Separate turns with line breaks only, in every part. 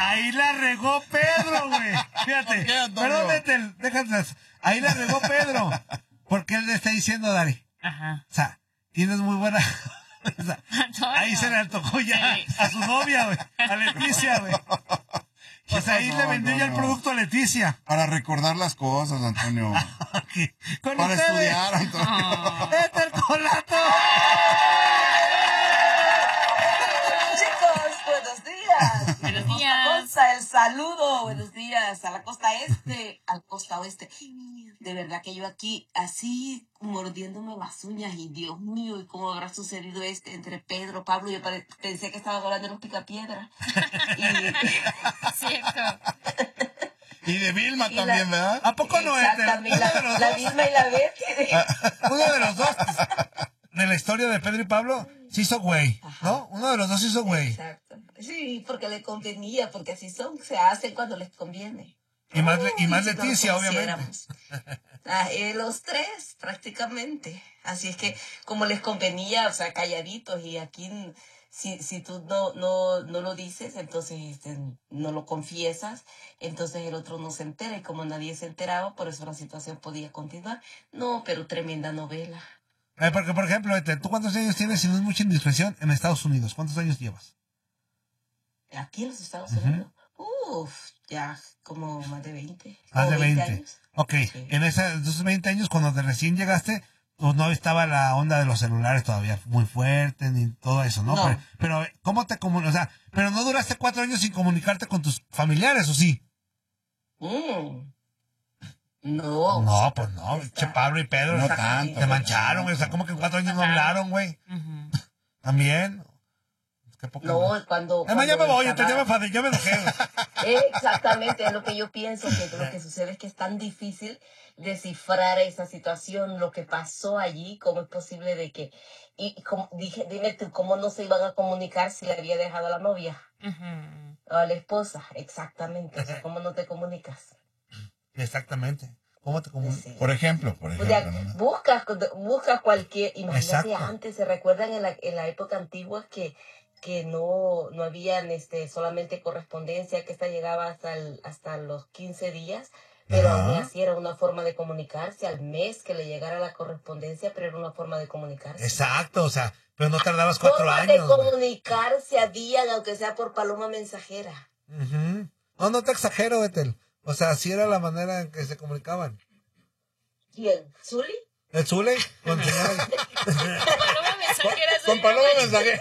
Ahí la regó Pedro, güey. Fíjate. Perdón, déjate. Ahí la regó Pedro. Porque él le está diciendo, Dari.
Ajá.
O sea, tienes muy buena... O sea, ahí se le antojó ya a su novia, güey. A Leticia, güey. Pues ahí le vendió ya el producto a Leticia.
Para recordar las cosas, Antonio.
Okay.
Para ustedes, estudiar, Antonio.
¡Este el Colato!
Chicos, buenos días.
Buenos días.
Costa, el saludo. Buenos días a la costa este, al costa oeste. De verdad que yo aquí así mordiéndome las uñas y Dios mío, ¿y cómo habrá sucedido entre Pedro, Pablo? Yo pensé que estaban hablando de los picapiedras.
Cierto.
Y de Vilma también, ¿verdad?
¿A poco no es?
La Vilma y la Betty.
Uno de los dos de la historia de Pedro y Pablo se hizo güey, ¿no? Uno de los dos se hizo güey.
Exacto. Sí, porque le convenía, porque así son, se hacen cuando les conviene.
Y más Leticia, obviamente.
Los tres, prácticamente. Así es que, como les convenía, o sea, calladitos, y aquí, si tú no lo dices, entonces no lo confiesas, entonces el otro no se entera, y como nadie se enteraba, por eso la situación podía continuar. No, pero tremenda novela.
Porque, por ejemplo, ¿tú cuántos años tienes, si no es mucha indiscreción, en Estados Unidos? ¿Cuántos años llevas?
Aquí en los Estados Unidos. Ya como más de 20.
Más de 20
años.
Ok, sí. En esos 20 años, cuando recién llegaste, pues no estaba la onda de los celulares todavía muy fuerte, ni todo eso, ¿no?
No.
Pero ¿cómo te comunicas? O sea, pero no duraste 4 años sin comunicarte con tus familiares, ¿o sí?
No.
No, pues no. Che, Pablo y Pedro
no tanto,
te mancharon, güey. O sea, ¿cómo que 4 años no hablaron, güey? También.
No, cuando
ya me voy, ya me enojé.
Exactamente, es lo que yo pienso, que lo que sucede es que es tan difícil descifrar esa situación, lo que pasó allí, cómo es posible de que... Y como dime tú, ¿cómo no se iban a comunicar si le había dejado a la novia? O a la esposa, exactamente. O sea, ¿cómo no te comunicas?
Exactamente. ¿Cómo te comunicas?
Sí.
Por ejemplo.
O sea, buscas cualquier... Imagínate,
Exacto.
antes, ¿se recuerdan en la época antigua que no habían solamente correspondencia, que esta llegaba hasta los 15 días, pero aún así era una forma de comunicarse, al mes que le llegara la correspondencia, pero era una forma de comunicarse.
Exacto, o sea, pero no tardabas 4 años.
De comunicarse a día, aunque sea por paloma mensajera.
No te exagero, Betel. O sea, así era la manera en que se comunicaban.
¿Quién? ¿Zuli?
¿El Zule? Con
Paloma mensajera.
Con paloma mensajera.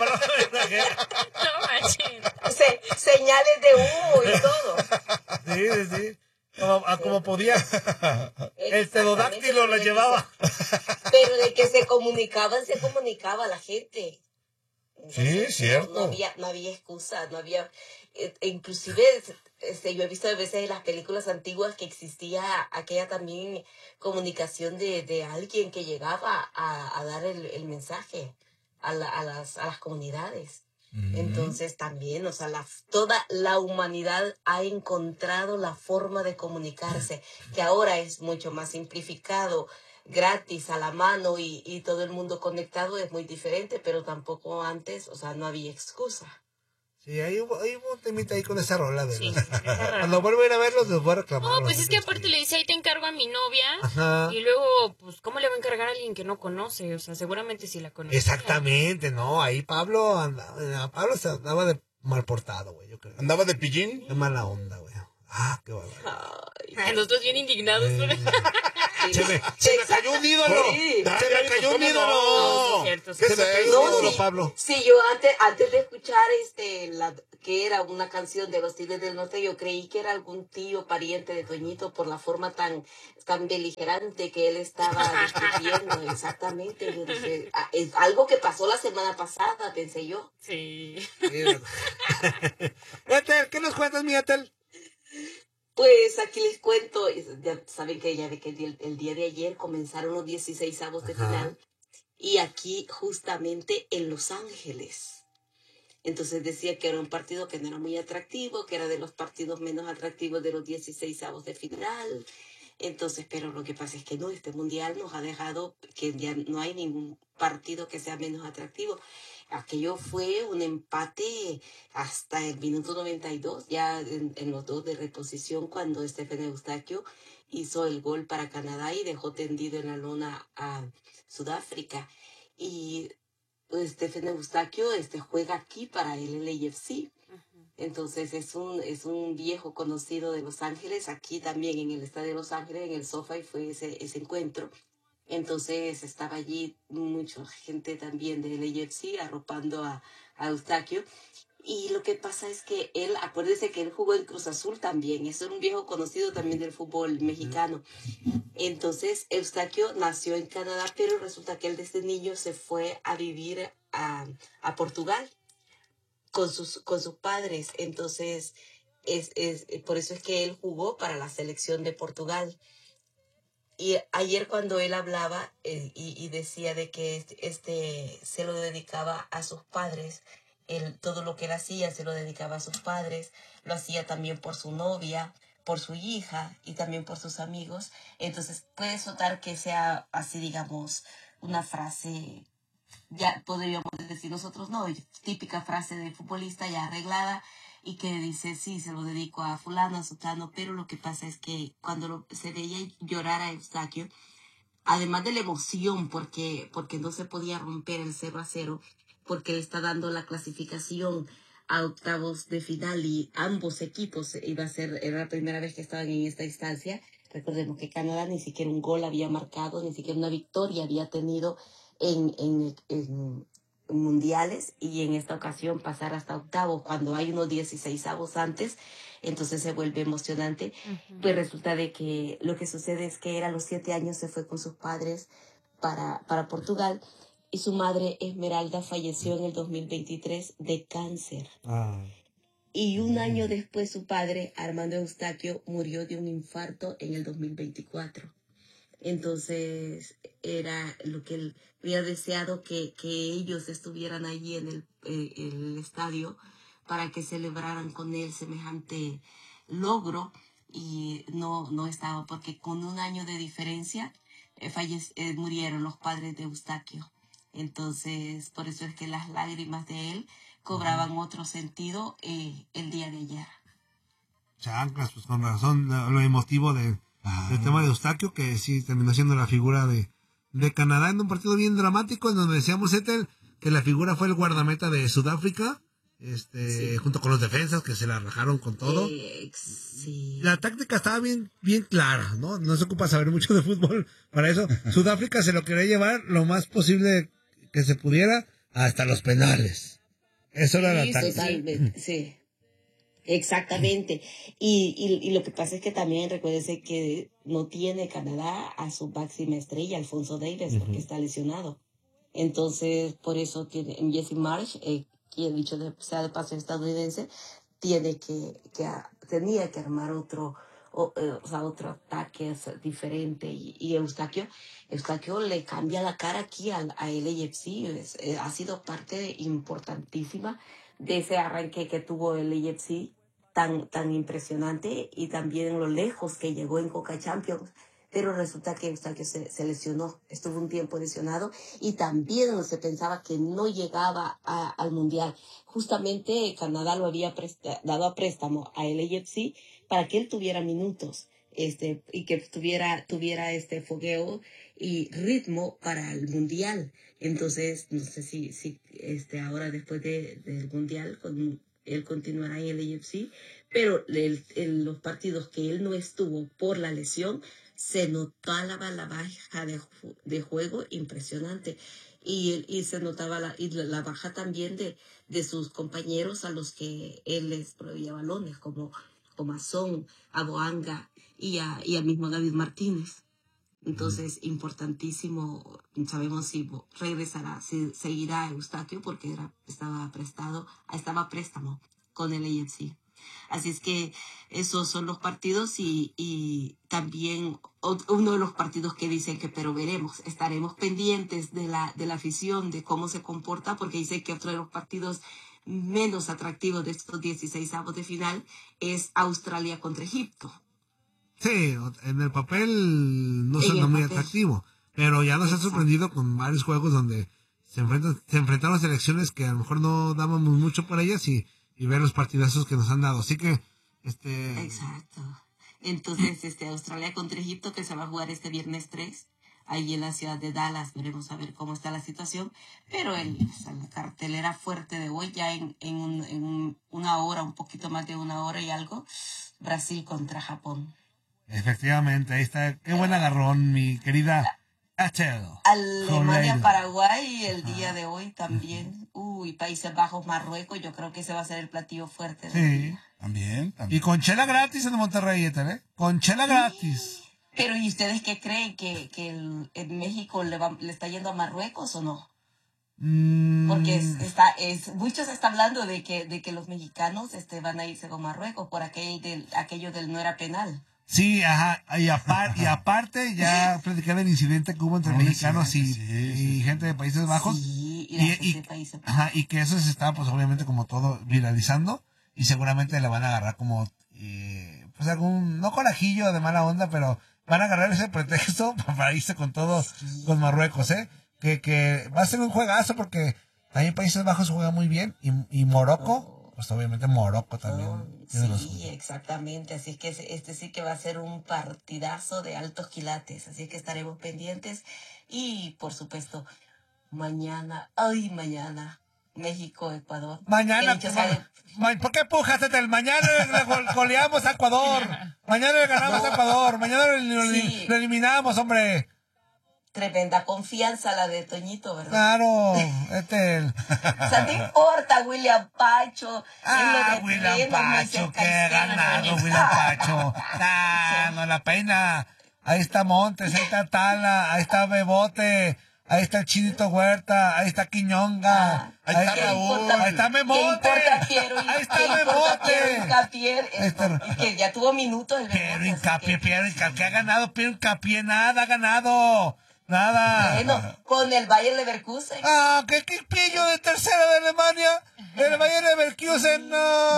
No manches.
Señales de humo y todo.
Sí. Como podía. El pterodáctilo lo llevaba.
Pero de que se comunicaba la gente.
Sí, cierto.
No había excusa, no había... inclusive, yo he visto a veces en las películas antiguas que existía aquella también comunicación de alguien que llegaba a dar el mensaje a las comunidades. Entonces también, o sea, toda la humanidad ha encontrado la forma de comunicarse, que ahora es mucho más simplificado, gratis, a la mano y todo el mundo conectado. Es muy diferente, pero tampoco antes, o sea, no había excusa.
Sí, ahí hubo un temita ahí con esa rola.
Sí,
cuando vuelvo a ir a verlos, les voy a reclamar.
No, pues es que aparte le dice, ahí te encargo a mi novia.
Ajá.
Y luego, pues, ¿cómo le va a encargar a alguien que no conoce? O sea, seguramente sí la conoce.
Exactamente, no, ahí Pablo se andaba de mal portado, güey, yo creo.
¿Andaba de pillín?
De mala onda, güey. qué bárbaro.
Nosotros bien indignados.
Se me cayó un ídolo.
Sí.
Se me cayó un ídolo.
No, sí, cierto, sí.
Se me cayó un ídolo, Pablo.
Sí, yo antes de escuchar que era una canción de los Tigres del Norte, yo creí que era algún tío pariente de Toñito por la forma tan beligerante que él estaba discutiendo. Exactamente. Yo dije, es algo que pasó la semana pasada, pensé yo.
Sí.
Ethel, ¿qué nos cuentas, mi Ethel?
Pues aquí les cuento, ya saben que el día de ayer comenzaron los 16avos de final, y aquí justamente en Los Ángeles. Entonces decía que era un partido que no era muy atractivo, que era de los partidos menos atractivos de los 16avos de final. Entonces, pero lo que pasa es que no, este mundial nos ha dejado que ya no hay ningún partido que sea menos atractivo. aquello fue un empate hasta el minuto 92, ya en los dos de reposición, cuando Stephen Eustaquio hizo el gol para Canadá y dejó tendido en la lona a Sudáfrica. Y Stephen Eustaquio juega aquí para el LAFC. Entonces es un viejo conocido de Los Ángeles. Aquí también en el estadio de Los Ángeles, en el SoFi, fue ese encuentro. Entonces estaba allí mucha gente también del LAFC arropando a Eustaquio. Y lo que pasa es que él, acuérdese que él jugó en Cruz Azul también. Es un viejo conocido también del fútbol mexicano. Entonces Eustaquio nació en Canadá, pero resulta que él desde niño se fue a vivir a Portugal con sus padres. Entonces por eso es que él jugó para la selección de Portugal. Y ayer cuando él hablaba y decía de que se lo dedicaba a sus padres, todo lo que él hacía se lo dedicaba a sus padres, lo hacía también por su novia, por su hija y también por sus amigos. Entonces puede sonar que sea así, digamos, una frase, ya podríamos decir nosotros, no, típica frase de futbolista ya arreglada, y que dice, sí, se lo dedico a fulano, a sutano, pero lo que pasa es que cuando se veía llorar a Eustaquio, además de la emoción, porque no se podía romper el 0-0, porque le está dando la clasificación a octavos de final y ambos equipos era la primera vez que estaban en esta instancia. Recordemos que Canadá ni siquiera un gol había marcado, ni siquiera una victoria había tenido en mundiales, y en esta ocasión pasar hasta octavos cuando hay unos 16avos antes, entonces se vuelve emocionante. Pues resulta de que lo que sucede es que él a los 7 años se fue con sus padres para Portugal, y su madre Esmeralda falleció en el 2023 de cáncer. Y un año después su padre Armando Eustaquio murió de un infarto en el 2024. Entonces era lo que él había deseado, que ellos estuvieran allí en el estadio para que celebraran con él semejante logro, y no estaba, porque con un año de diferencia murieron los padres de Eustaquio. Entonces por eso es que las lágrimas de él cobraban otro sentido el día de ayer.
Chanclas, pues con razón lo emotivo del tema de Eustaquio, que sí terminó siendo la figura de Canadá en un partido bien dramático, en donde decíamos, Ethel, que la figura fue el guardameta de Sudáfrica, sí, junto con los defensas que se la rajaron con todo.
Sí.
La táctica estaba bien clara, ¿no? No se ocupa saber mucho de fútbol para eso. Sudáfrica se lo quería llevar lo más posible que se pudiera hasta los penales. Eso era la táctica.
Totalmente, sí. Exactamente. Y lo que pasa es que también recuérdese que no tiene Canadá a su máxima estrella, Alfonso Davies, porque está lesionado. Entonces, por eso tiene Jesse Marsh, quien dicho sea de paso estadounidense, tenía que armar otro ataque diferente. Y Eustaquio le cambia la cara aquí a LAFC. Ha sido parte importantísima de ese arranque que tuvo el LAFC tan impresionante, y también lo lejos que llegó en Coca Champions. Pero resulta que Eustaquio se lesionó, estuvo un tiempo lesionado, y también se pensaba que no llegaba al Mundial. Justamente Canadá lo había dado a préstamo a LAFC para que él tuviera minutos y que tuviera fogueo y ritmo para el Mundial. Entonces, no sé si ahora después del Mundial él continuará en el LAFC, pero en los partidos que él no estuvo por la lesión, se notaba la baja de juego impresionante, y se notaba la baja también de sus compañeros a los que él les proveía balones, como a Son, a Boanga y al mismo David Martínez. Entonces, importantísimo, sabemos si regresará, si seguirá Eustaquio, porque estaba a préstamo con el AFC. Así es que esos son los partidos, y también uno de los partidos que dicen que, pero estaremos pendientes de la afición, de cómo se comporta, porque dice que otro de los partidos menos atractivos de estos 16avos de final es Australia contra Egipto.
Sí, en el papel no suena muy atractivo, pero ya nos ha sorprendido con varios juegos donde se enfrentaron a selecciones que a lo mejor no dábamos mucho por ellas y ver los partidazos que nos han dado. Así que,
Exacto. Entonces, Australia contra Egipto, que se va a jugar este viernes 3, ahí en la ciudad de Dallas. Veremos a ver cómo está la situación. Pero la cartelera fuerte de hoy, ya en una hora, un poquito más de una hora y algo, Brasil contra Japón.
Efectivamente, ahí está. Qué buen agarrón, mi querida Achel.
Alemania, Paraguay, el día de hoy también. Países Bajos, Marruecos, yo creo que ese va a ser el platillo fuerte.
Sí.
También.
Y con chela gratis en Monterrey, ¿eh? Con chela gratis.
Pero ¿y ustedes qué creen? ¿Que en México le está yendo a Marruecos o no? Porque muchos están hablando de que los mexicanos van a irse con Marruecos por aquello del no era penal.
Sí, ajá. Y aparte ya platicar del incidente que hubo entre mexicanos y gente de Países Bajos.
Sí, y la gente de Países Bajos.
Ajá, y que eso se está, pues obviamente, como todo, viralizando. Y seguramente le van a agarrar como, pues algún, no corajillo de mala onda, pero van a agarrar ese pretexto para irse con todo, con Marruecos, que va a ser un juegazo porque también Países Bajos juega muy bien y Morocco, pues obviamente Morocco también tiene los suyos.
Exactamente, así es que sí que va a ser un partidazo de altos quilates, así que estaremos pendientes y por supuesto mañana, México, Ecuador.
Mañana, ¿por qué pujas, Etel? Mañana le goleamos a Ecuador. Mañana le ganamos a Ecuador. Mañana lo eliminamos, hombre.
Tremenda confianza la de Toñito, ¿verdad?
Claro, Etel.
O sea, no importa, William Pacho.
William Pacho, que ganado, William Pacho. No la pena. Ahí está Montes, ahí está Tala, ahí está Bebote. Ahí está el Chinito Huerta, ahí está Quiñonga, ahí está Raúl, ahí está Memote, ahí está Memote.
Que ya tuvo minutos el
Piero Hincapié, ¿qué ha ganado? Piero Hincapié, nada ha ganado, nada.
Bueno, con el Bayer Leverkusen.
¿Qué pillo de tercera de Alemania? El Bayer Leverkusen,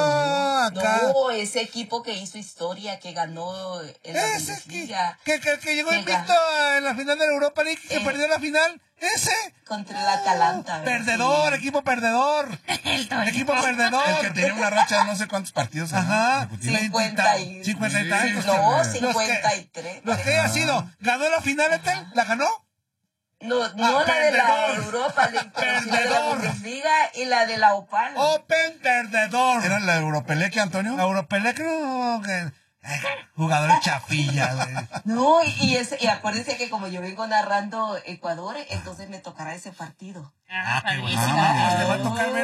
no, ese equipo que hizo historia, que ganó en la Bundesliga.
Que llegó invicto en la final de la Europa League, que perdió la final. Ese.
Contra el Atalanta.
Perdedor, equipo perdedor. Equipo perdedor.
El que tenía una racha de no sé cuántos partidos.
Ajá.
50 y
tantos.
No, 53.
Los que ha sido. ¿Ganó la final, ¿La ganó?
No, la de la Europa League, pero sí la de la Bundesliga y la de la Opal.
Open perdedor.
¿Era la Europeleque, Antonio?
La Europeleque, jugadores chafilla, güey.
No, y acuérdense que como yo vengo narrando Ecuador, entonces me tocará ese partido.
Qué bueno. Te va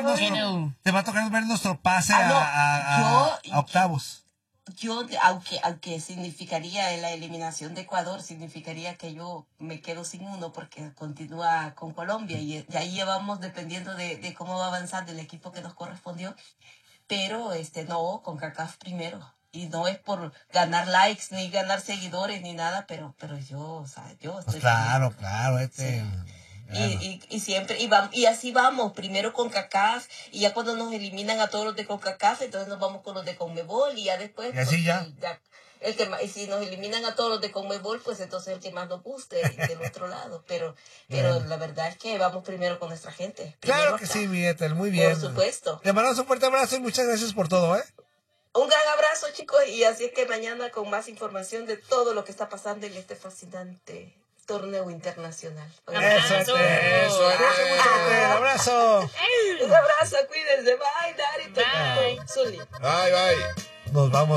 a tocar ver nuestro pase a octavos.
Yo, aunque significaría la eliminación de Ecuador, significaría que yo me quedo sin uno porque continúa con Colombia y ahí llevamos dependiendo de cómo va avanzando el equipo que nos correspondió. Pero no, con CONCACAF primero. Y no es por ganar likes ni ganar seguidores ni nada, pero yo estoy
pues claro,
sí. Y siempre, y así vamos, primero con CONCACAF, y ya cuando nos eliminan a todos los de CONCACAF, entonces nos vamos con los de CONMEBOL, y ya después,
y así
y si nos eliminan a todos los de CONMEBOL, pues entonces el que más nos guste del otro lado, pero la verdad es que vamos primero con nuestra gente.
Claro que sí, mi Ethel, muy bien.
Por supuesto.
Le mandamos un fuerte abrazo y muchas gracias por todo,
Un gran abrazo, chicos, y así es que mañana con más información de todo lo que está pasando en este fascinante torneo internacional.
Eso. Un abrazo.
Un abrazo, cuídense. Bye, Dari. Bye.
Bye. Nos vamos.